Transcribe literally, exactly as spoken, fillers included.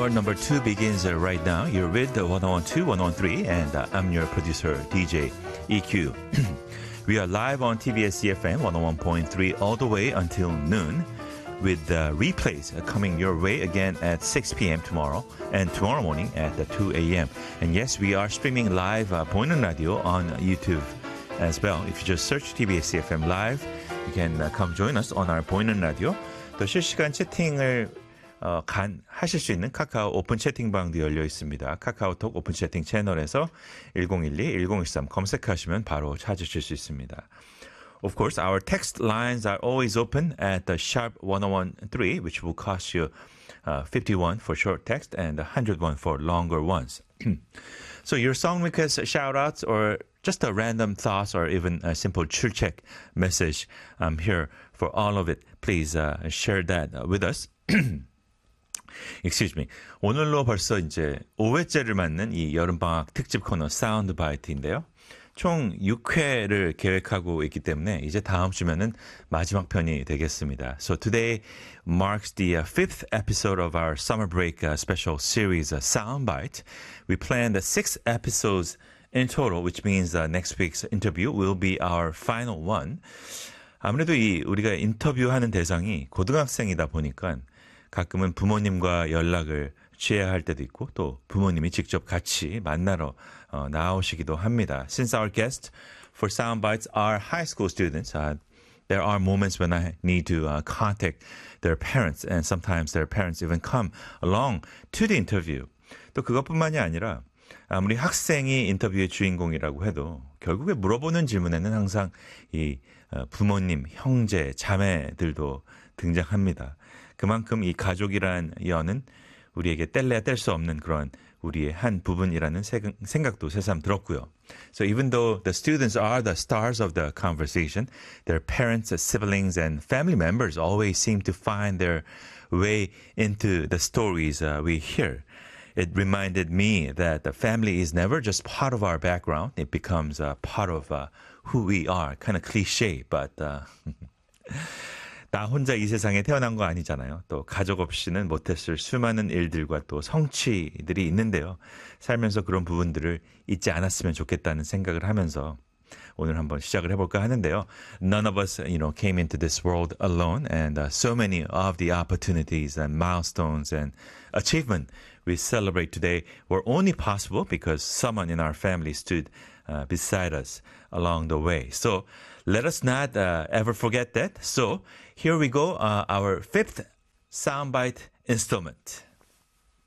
hour number two begins uh, right now. You're with the one oh one two, one oh one three, and uh, I'm your producer, D J E Q. We are live on T B S E F M one oh one point three all the way until noon, with uh, replays uh, coming your way again at six p.m. tomorrow and tomorrow morning at uh, two a.m. And yes, we are streaming live uh, 보이는 라디오 on YouTube as well. If you just search T B S E F M live, you can uh, come join us on our 보이는 라디오. 또 실시간 채팅을 어, 간, 하실 수 있는 카카오 오픈 채팅방도 열려 있습니다. 카카오톡 오픈 채팅 채널에서 일공일이 일공일삼 검색하시면 바로 찾으실 수 있습니다. Of course, our text lines are always open at the sharp one oh one three, which will cost you uh, fifty-one for short text and one hundred one for longer ones. So your song requests, shout-outs, or just a random thoughts or even a simple 출첵 message, I'm here for all of it. Please uh, share that with us. Excuse me. 오늘로 벌써 이제 오 회째를 맞는 이 여름방학 특집 코너 사운드 바이트인데요. 총 육 회를 계획하고 있기 때문에 이제 다음 주면은 마지막 편이 되겠습니다. So today marks the uh, fifth episode of our summer break uh, special series, uh, Soundbite. We planned uh, six episodes in total, which means uh, next week's interview will be our final one. 아무래도 이 우리가 인터뷰하는 대상이 고등학생이다 보니까 가끔은 부모님과 연락을 취해야 할 때도 있고 또 부모님이 직접 같이 만나러 어, 나오시기도 합니다. Since our guests for Soundbites are high school students, uh, there are moments when I need to uh, contact their parents and sometimes their parents even come along to the interview. 또 그것뿐만이 아니라 아무리 학생이 인터뷰의 주인공이라고 해도 결국에 물어보는 질문에는 항상 이 부모님, 형제, 자매들도 등장합니다. 그만큼 이 가족이란 연은 우리에게 뗄래야 뗄 수 없는 그런 우리의 한 부분이라는 생각도 새삼 들었고요. So even though the students are the stars of the conversation, their parents, siblings, and family members always seem to find their way into the stories uh, we hear. It reminded me that the family is never just part of our background. It becomes a part of uh, who we are. Kind of cliche, but... Uh, 나 혼자 이 세상에 태어난 거 아니잖아요. 또 가족 없이는 못했을 수많은 일들과 또 성취들이 있는데요. 살면서 그런 부분들을 잊지 않았으면 좋겠다는 생각을 하면서 오늘 한번 시작을 해볼까 하는데요. None of us, you know, came into this world alone, and uh, so many of the opportunities and milestones and achievement we celebrate today were only possible because someone in our family stood uh, beside us along the way. So let us not uh, ever forget that. So here we go, uh, our fifth soundbite installment.